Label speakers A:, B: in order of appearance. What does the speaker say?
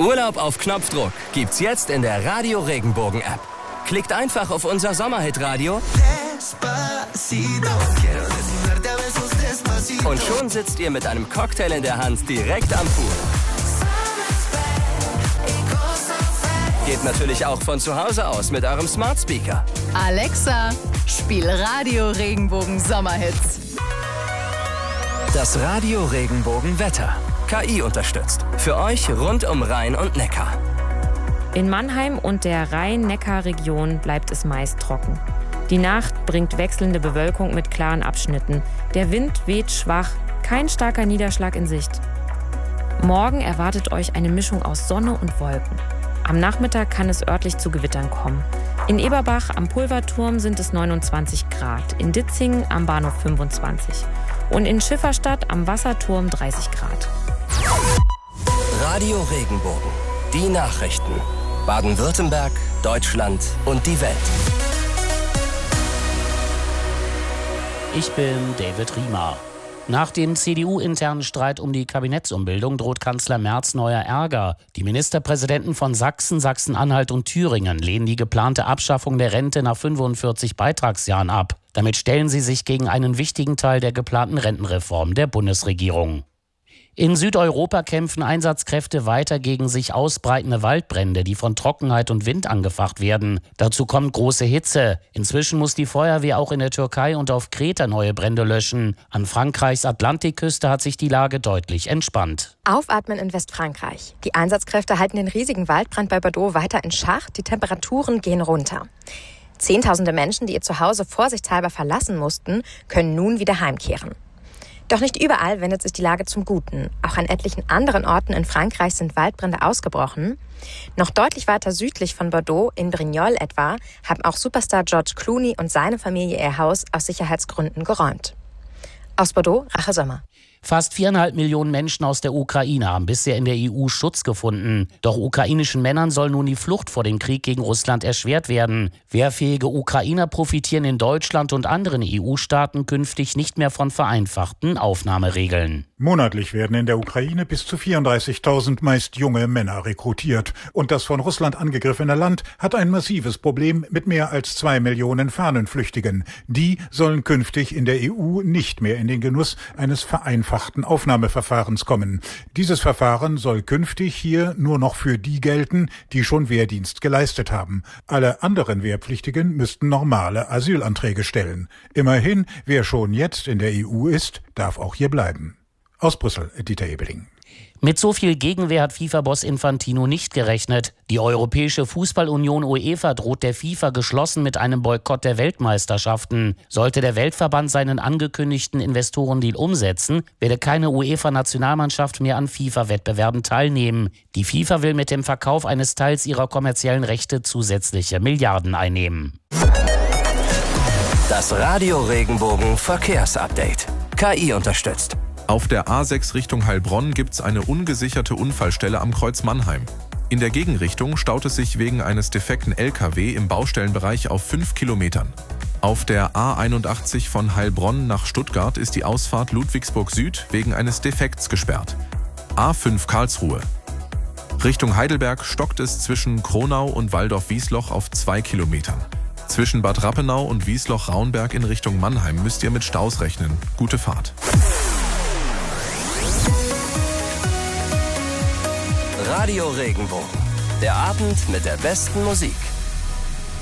A: Urlaub auf Knopfdruck gibt's jetzt in der Radio Regenbogen App. Klickt einfach auf unser Sommerhit-Radio und schon sitzt ihr mit einem Cocktail in der Hand direkt am Pool. Geht natürlich auch von zu Hause aus mit eurem Smart Speaker.
B: Alexa, spiel Radio Regenbogen Sommerhits.
A: Das Radio Regenbogen Wetter. KI unterstützt. Für euch rund um Rhein und Neckar.
C: In Mannheim und der Rhein-Neckar-Region bleibt es meist trocken. Die Nacht bringt wechselnde Bewölkung mit klaren Abschnitten. Der Wind weht schwach, kein starker Niederschlag in Sicht. Morgen erwartet euch eine Mischung aus Sonne und Wolken. Am Nachmittag kann es örtlich zu Gewittern kommen. In Eberbach am Pulverturm sind es 29 Grad, in Ditzingen am Bahnhof 25 und in Schifferstadt am Wasserturm 30 Grad.
A: Radio Regenbogen. Die Nachrichten. Baden-Württemberg, Deutschland und die Welt.
D: Ich bin David Riemer. Nach dem CDU-internen Streit um die Kabinettsumbildung droht Kanzler Merz neuer Ärger. Die Ministerpräsidenten von Sachsen, Sachsen-Anhalt und Thüringen lehnen die geplante Abschaffung der Rente nach 45 Beitragsjahren ab. Damit stellen sie sich gegen einen wichtigen Teil der geplanten Rentenreform der Bundesregierung. In Südeuropa kämpfen Einsatzkräfte weiter gegen sich ausbreitende Waldbrände, die von Trockenheit und Wind angefacht werden. Dazu kommt große Hitze. Inzwischen muss die Feuerwehr auch in der Türkei und auf Kreta neue Brände löschen. An Frankreichs Atlantikküste hat sich die Lage deutlich entspannt.
E: Aufatmen in Westfrankreich. Die Einsatzkräfte halten den riesigen Waldbrand bei Bordeaux weiter in Schach. Die Temperaturen gehen runter. Zehntausende Menschen, die ihr Zuhause vorsichtshalber verlassen mussten, können nun wieder heimkehren. Doch nicht überall wendet sich die Lage zum Guten. Auch an etlichen anderen Orten in Frankreich sind Waldbrände ausgebrochen. Noch deutlich weiter südlich von Bordeaux, in Brignoles etwa, haben auch Superstar George Clooney und seine Familie ihr Haus aus Sicherheitsgründen geräumt. Aus Bordeaux, Rache Sommer.
D: Fast 4,5 Millionen Menschen aus der Ukraine haben bisher in der EU Schutz gefunden. Doch ukrainischen Männern soll nun die Flucht vor dem Krieg gegen Russland erschwert werden. Wehrfähige Ukrainer profitieren in Deutschland und anderen EU-Staaten künftig nicht mehr von vereinfachten Aufnahmeregeln.
F: Monatlich werden in der Ukraine bis zu 34.000 meist junge Männer rekrutiert. Und das von Russland angegriffene Land hat ein massives Problem mit mehr als 2 Millionen Fahnenflüchtigen. Die sollen künftig in der EU nicht mehr in den Genuss eines vereinfachten Aufnahmeverfahrens kommen. Dieses Verfahren soll künftig hier nur noch für die gelten, die schon Wehrdienst geleistet haben. Alle anderen Wehrpflichtigen müssten normale Asylanträge stellen. Immerhin, wer schon jetzt in der EU ist, darf auch hier bleiben. Aus Brüssel, Dieter Ebeling.
D: Mit so viel Gegenwehr hat FIFA-Boss Infantino nicht gerechnet. Die Europäische Fußballunion UEFA droht der FIFA geschlossen mit einem Boykott der Weltmeisterschaften. Sollte der Weltverband seinen angekündigten Investorendeal umsetzen, werde keine UEFA-Nationalmannschaft mehr an FIFA-Wettbewerben teilnehmen. Die FIFA will mit dem Verkauf eines Teils ihrer kommerziellen Rechte zusätzliche Milliarden einnehmen.
A: Das Radio Regenbogen Verkehrsupdate. KI unterstützt.
G: Auf der A6 Richtung Heilbronn gibt's eine ungesicherte Unfallstelle am Kreuz Mannheim. In der Gegenrichtung staut es sich wegen eines defekten LKW im Baustellenbereich auf 5 Kilometern. Auf der A81 von Heilbronn nach Stuttgart ist die Ausfahrt Ludwigsburg Süd wegen eines Defekts gesperrt. A5 Karlsruhe. Richtung Heidelberg stockt es zwischen Kronau und Walldorf-Wiesloch auf 2 Kilometern. Zwischen Bad Rappenau und Wiesloch-Raunberg in Richtung Mannheim müsst ihr mit Staus rechnen. Gute Fahrt.
A: Radio Regenbogen. Der Abend mit der besten Musik.